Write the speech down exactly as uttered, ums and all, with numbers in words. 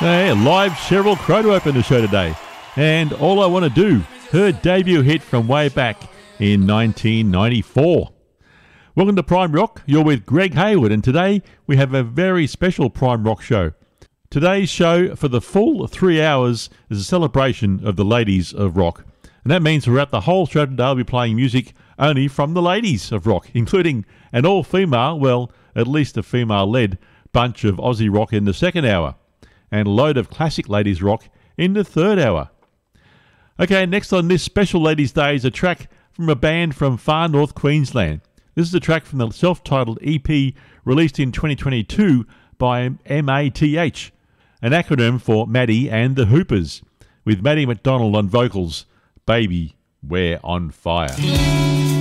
Hey, live Sheryl Crow to open the show today. And All I Want to Do, her debut hit from way back in nineteen ninety-four. Welcome to Prime Rock. You're with Greg Hayward, and today we have a very special Prime Rock show. Today's show for the full three hours is a celebration of the ladies of rock. And that means throughout the whole show today I'll be playing music only from the ladies of rock, including an all-female, well, at least a female-led bunch of Aussie rock in the second hour, and a load of classic ladies rock in the third hour. Okay, next on this special Ladies' Day is a track from a band from far north Queensland. This is a track from the self-titled E P released in twenty twenty-two by M A T H, an acronym for Maddie and the Hoopers, with Maddie McDonald on vocals. Baby, we're on fire.